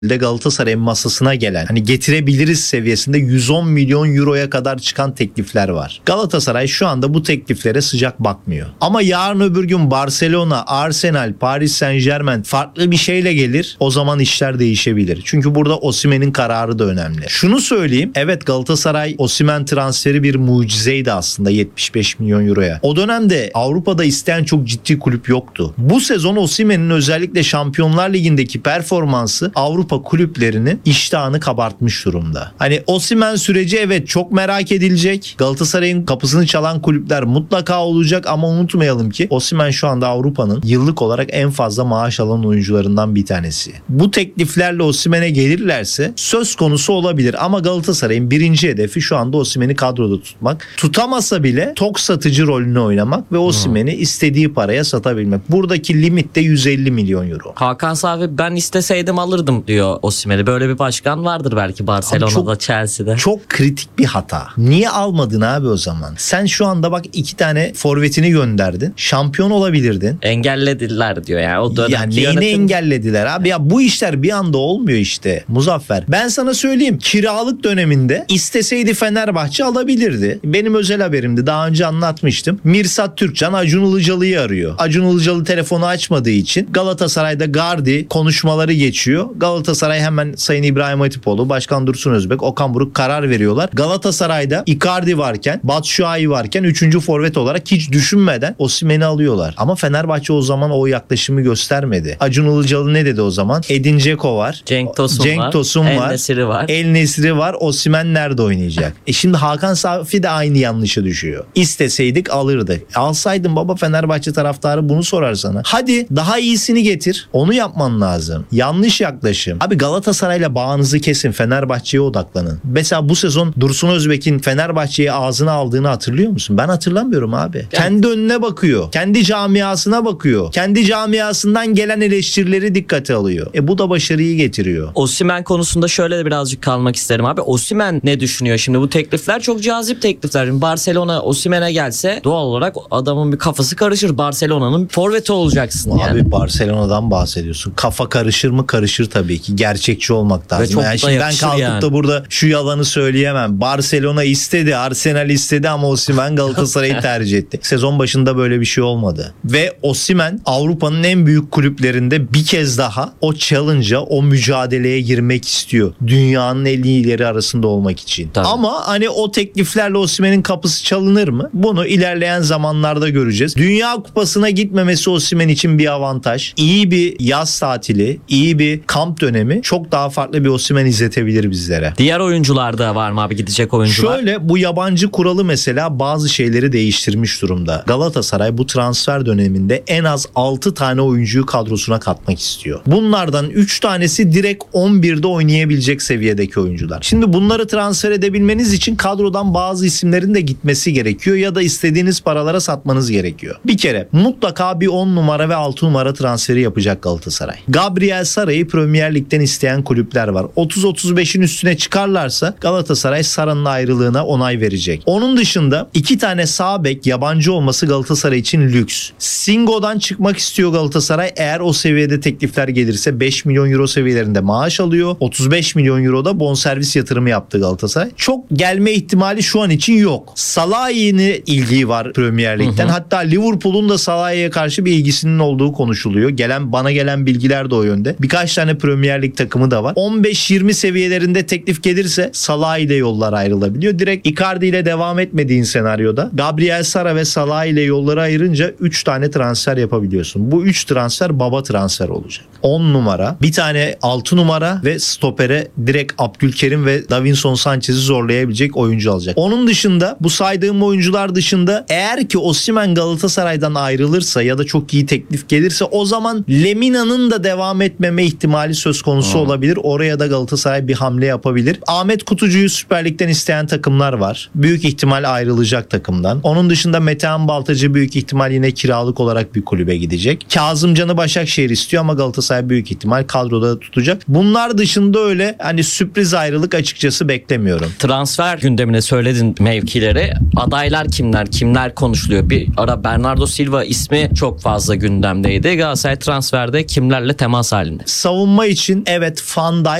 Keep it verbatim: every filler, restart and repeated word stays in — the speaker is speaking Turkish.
Galatasaray'ın masasına gelen, hani getirebiliriz seviyesinde yüz on milyon euroya kadar çıkan teklifler var. Galatasaray şu anda bu tekliflere sıcak bakmıyor. Ama yarın öbür gün Barcelona, Arsenal, Paris Saint-Germain farklı bir şeyle gelir. O zaman işler değişebilir. Çünkü burada Osimhen'in kararı da önemli. Şunu söyleyeyim. Evet, Galatasaray Osimhen transferi bir mucizeydi aslında, yetmiş beş milyon euroya. O dönemde Avrupa'da isteyen çok ciddi kulüp yoktu. Bu sezon Osimhen'in özellikle Şampiyonlar Ligi'ndeki performansı Avrupa kulüplerinin iştahını kabartmış durumda. Hani Osimhen süreci evet çok merak edilecek. Galatasaray'ın kapısını çalan kulüpler mutlaka olacak ama unutmayalım ki Osimhen şu anda Avrupa'nın yıllık olarak en fazla maaş alan oyuncularından bir tanesi. Bu tekliflerle Osimhen'e gelirlerse söz konusu olabilir ama Galatasaray'ın birinci hedefi şu anda Osimhen'i kadroda tutmak. Tutamasa bile tok satıcı rolünü oynamak ve Osimhen'i hmm. istediği paraya satabilmek. Buradaki limit de yüz elli milyon euro. Hakan Safi ben isteseydim alırdım diyor Osimhen'i. Böyle bir başkan vardır belki Barcelona'da, çok, Chelsea'de. Çok kritik bir hata. Niye almadın abi o zaman? Sen şu anda bak iki tane forvetini gönderdin. Şampiyon olabilirdin. Engellediler diyor yani. O dönemki ya neyini yönetim... engellediler abi? Ya bu işler bir anda olmuyor işte Muzaffer. Ben sana söyleyeyim. Kiralık döneminde isteseydi Fenerbahçe alabilirdi. Benim özel haberimdi. Daha önce anlatmıştım. Mirsat Türkcan Acun Ilıcalı'yı arıyor. Acun Ilıcalı telefonu açmadığı için Galatasaray'da Gardi konuşmaları geçiyor. Galatasaray hemen Sayın İbrahim Hatipoğlu, Başkan Dursun Özbek, Okan Buruk karar veriyorlar. Galatasaray'da Icardi varken, Batshuayi varken üçüncü forvet olarak hiç düşünmeden Osimhen'i alıyorlar. Ama Fenerbahçe o zaman o yaklaşımı göstermedi. Acun Ilıcalı ne dedi o zaman? Edin Dzeko var. Cenk Tosun Cenk var. Tosun El var. Nesiri var. El Nesiri var. Osimhen nerede oynayacak? E şimdi Hakan Safi de aynı yanlışı düşüyor. İsteseydik alırdık. Alsaydın baba, Fenerbahçe taraftarı bunu sorar sana. Hadi daha iyisini getir. Onu yapman lazım. Yanlış yaklaşım. Abi Galatasaray'la bağınızı kesin. Fenerbahçe'ye odaklanın. Mesela bu sezon Dursun Özbek'in Fenerbahçe'yi ağzına aldığını hatırlıyor musun? Ben hatırlamıyorum abi. Yani. Kendi önüne bakıyor. Kendi camiasına bakıyor. Kendi camiasından gelen eleştirileri dikkate alıyor. E bu da başarıyı getiriyor. Osimhen konusunda şöyle de birazcık kalmak isterim abi. Osimhen ne düşünüyor? Şimdi bu teklifler çok cazip teklifler. Şimdi Barcelona Osimhen'e gelse doğal olarak adamın bir kafası karışır. Barcelona'nın forveti olacaksın yani. Abi Barcelona'dan bahsediyorsun. Kafa karışır mı? Karışır tabii ki. Gerçekçi olmak lazım. Yani şimdi ben kalkıp yani. da burada şu yalanı söyleyemem. Barcelona istedi, Arsenal istedi ama Osimhen Galatasaray'ı tercih etti. Sezon başında böyle bir şey olmadı. Ve Osimhen Avrupa'nın en büyük kulüplerinde bir kez daha o challenge'a, o mücadeleye girmek istiyor. Dünyanın en iyileri arasında olmak için. Tabii. Ama hani o tekliflerle Osimhen'in kapısı çalınır mı? Bunu ilerleyen zamanlarda göreceğiz. Dünya Kupası'na gitmemesi Osimhen için bir avantaj. İyi bir yaz tatili, iyi bir kamp dönemi çok daha farklı bir Osimhen izletebilir bizlere. Diğer oyuncularda var mı abi gidecek oyuncular? Şöyle, bu yabancı kuralı mesela bazı şeyleri değiştirmiş durumda. Galatasaray bu transfer döneminde en az altı tane oyuncuyu kadrosuna katmak istiyor. Bunlardan üç tanesi direkt on birde oynayabilecek seviyedeki oyuncular. Şimdi bunları transfer edebilmeniz için kadrodan bazı isimlerin de gitmesi gerekiyor ya da istediğiniz paralara satmanız gerekiyor. Bir kere mutlaka bir on numara ve altı numara transferi yapacak Galatasaray. Gabriel Sara'yı Premier Lig'den isteyen kulüpler var. otuz otuz beşin üstüne çıkarlarsa Galatasaray Sara'nın ayrılığına onay verecek. Onun dışında iki tane sağ bek yabancı olması Galatasaray için lüks. Singo'dan çıkmak istiyor Galatasaray. Eğer o seviyede teklifler gelirse beş milyon euro seviyelerinde maaş alıyor. otuz beş milyon euroda bonservis yatırımı yaptı Galatasaray. Çok gelme ihtimali şu an için yok. Salah'ın ilgiyi var Premier Lig'den. Hı hı. Hatta Liverpool'un da Salah'a karşı bir ilgisinin olduğu konuşuluyor. Gelen bana gelen bilgiler de o yönde. Birkaç tane Premier Lig takımı da var. on beş yirmi seviyelerinde teklif gelirse Salah ile yollar ayrılabiliyor. Direkt Icardi ile devam etmediğin senaryoda Gabriel Sara ve Salah ile yolları ayırınca üç tane transfer yapabiliyorsun. Bu üç transfer baba transfer olacak. on numara, bir tane altı numara ve stopere direkt Abdülkerim ve Davinson Sanchez'i zorlayabilecek oyuncu alacak. Onun dışında bu saydığım oyuncular dışında eğer ki Osimhen Galatasaray'dan ayrılırsa ya da çok iyi teklif gelirse o zaman Lemina'nın da devam etmeme ihtimali söz konusu hmm. olabilir. Oraya da Galatasaray bir hamle yapabilir. Ahmet Kutucu'yu Süper Lig'den isteyen takımlar var. Büyük ihtimal ayrılacak takımdan. Onun dışında Metehan Baltacı büyük ihtimal yine kiralık olarak bir kulübe gidecek. Kazımcan'ı Başakşehir istiyor ama Galatasaray büyük ihtimal kadroda tutacak. Bunlar dışında öyle hani sürpriz ayrılık açıkçası beklemiyorum. Transfer gündemine söyledin mevkileri. Adaylar kimler? Kimler konuşuluyor? Bir ara Bernardo Silva ismi çok fazla gündemdeydi. Galatasaray transferde kimlerle temas halinde? Savunma için için evet Van Dijk